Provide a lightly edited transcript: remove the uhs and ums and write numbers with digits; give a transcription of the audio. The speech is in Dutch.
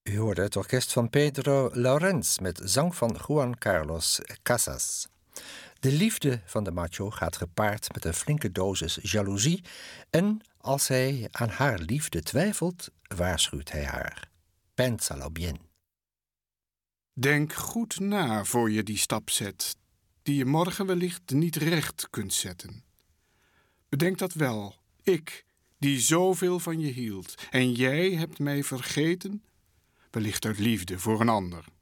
U hoorde het orkest van Pedro Laurens met zang van Juan Carlos Casas. De liefde van de macho gaat gepaard met een flinke dosis jaloezie en als hij aan haar liefde twijfelt, waarschuwt hij haar. Pénsalo bien. Denk goed na voor je die stap zet, die je morgen wellicht niet recht kunt zetten. Bedenk dat wel, ik, die zoveel van je hield, en jij hebt mij vergeten, wellicht uit liefde voor een ander.